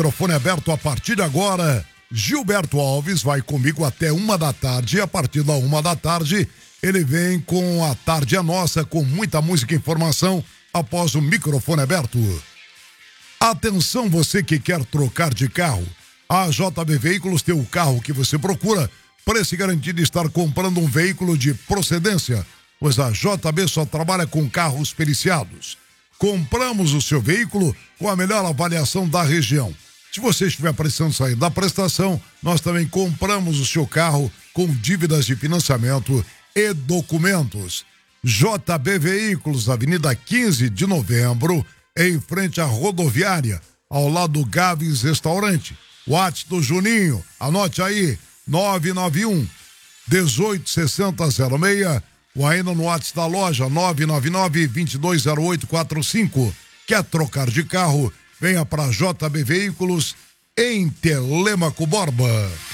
Microfone aberto a partir de agora. Gilberto Alves vai comigo até 1h. E a partir da 1h, ele vem com a Tarde é Nossa, com muita música e informação após o microfone aberto. Atenção, você que quer trocar de carro. A JB Veículos tem o carro que você procura, preço garantido de estar comprando um veículo de procedência, pois a JB só trabalha com carros periciados. Compramos o seu veículo com a melhor avaliação da região. Se você estiver precisando sair da prestação, nós também compramos o seu carro com dívidas de financiamento e documentos. JB Veículos, Avenida 15 de Novembro, em frente à rodoviária, ao lado do Gaves Restaurante. WhatsApp do Juninho, anote aí, 991 186006, ou ainda no WhatsApp da loja, 999-220845. Quer trocar de carro? Venha para JB Veículos em Telêmaco Borba.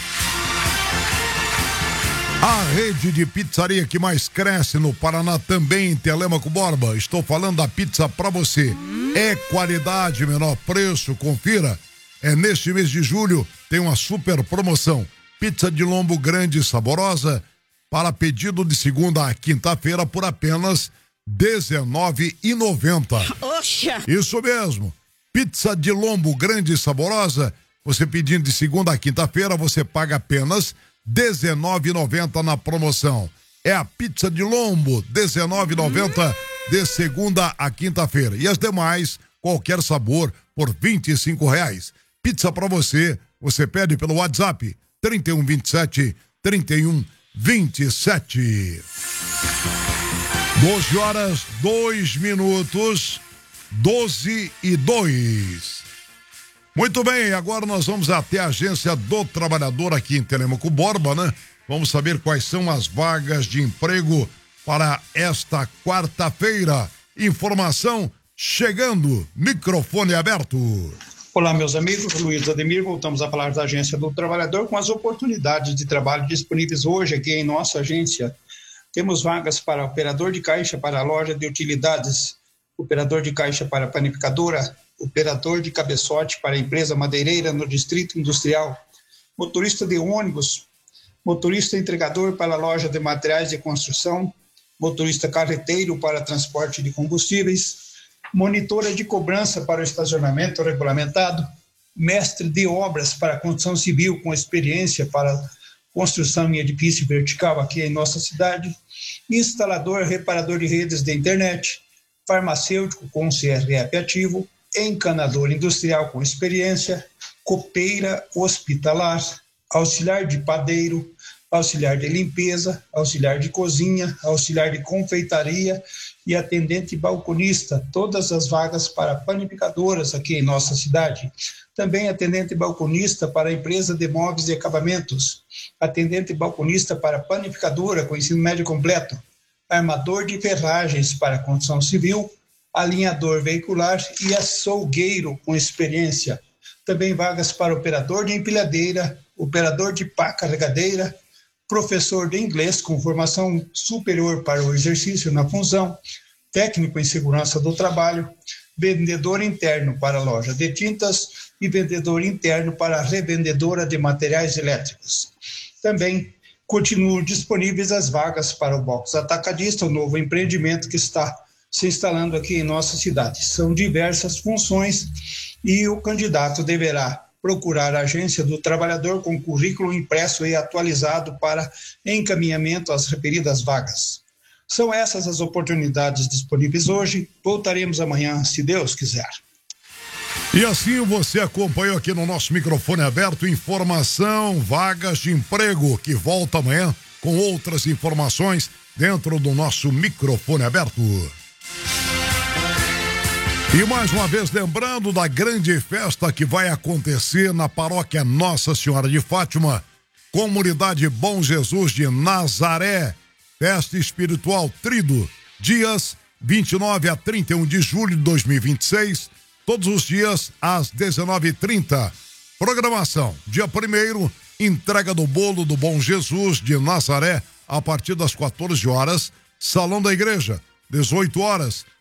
A rede de pizzaria que mais cresce no Paraná também em Telêmaco Borba. Estou falando da pizza para você. É qualidade, menor preço, confira. Neste mês de julho tem uma super promoção. Pizza de lombo grande e saborosa para pedido de segunda a quinta-feira por apenas R$19,90. Oxa! Isso mesmo. Pizza de lombo grande e saborosa, você pedindo de segunda a quinta-feira, você paga apenas R$19,90 na promoção. É a pizza de lombo, R$19,90 de segunda a quinta-feira. E as demais, qualquer sabor, por R$25. Pizza pra você, você pede pelo WhatsApp, 3127-3127. 12h02, 12:02. Muito bem, agora nós vamos até a Agência do Trabalhador aqui em Telêmaco Borba, né? Vamos saber quais são as vagas de emprego para esta quarta-feira. Informação chegando, microfone aberto. Olá, meus amigos, Luiz Ademir, voltamos a falar da Agência do Trabalhador com as oportunidades de trabalho disponíveis hoje aqui em nossa agência. Temos vagas para operador de caixa para a loja de utilidades, operador de caixa para a panificadora, operador de cabeçote para a empresa madeireira no Distrito Industrial, motorista de ônibus, motorista entregador para a loja de materiais de construção, motorista carreteiro para transporte de combustíveis, monitora de cobrança para o estacionamento regulamentado, mestre de obras para construção civil com experiência para construção em edifício vertical aqui em nossa cidade, instalador, reparador de redes de internet, farmacêutico com CRF ativo, encanador industrial com experiência, copeira hospitalar, auxiliar de padeiro, auxiliar de limpeza, auxiliar de cozinha, auxiliar de confeitaria e atendente balconista, todas as vagas para panificadoras aqui em nossa cidade. Também atendente balconista para a empresa de móveis e acabamentos, atendente balconista para panificadora com ensino médio completo, armador de ferragens para construção civil, alinhador veicular e açougueiro com experiência. Também vagas para operador de empilhadeira, operador de pá carregadeira, professor de inglês com formação superior para o exercício na função, técnico em segurança do trabalho, vendedor interno para a loja de tintas e vendedor interno para a revendedora de materiais elétricos. Também continuam disponíveis as vagas para o box atacadista, o novo empreendimento que está se instalando aqui em nossa cidade. São diversas funções e o candidato deverá procurar a Agência do Trabalhador com currículo impresso e atualizado para encaminhamento às referidas vagas. São essas as oportunidades disponíveis hoje. Voltaremos amanhã, se Deus quiser. E assim você acompanhou aqui no nosso microfone aberto informação, vagas de emprego, que volta amanhã com outras informações dentro do nosso microfone aberto. E mais uma vez lembrando da grande festa que vai acontecer na paróquia Nossa Senhora de Fátima, Comunidade Bom Jesus de Nazaré, festa espiritual Trido, dias 29 a 31 de julho de 2026, todos os dias às 19h30. Programação, dia 1º, entrega do bolo do Bom Jesus de Nazaré a partir das 14 horas, Salão da Igreja, 18 horas,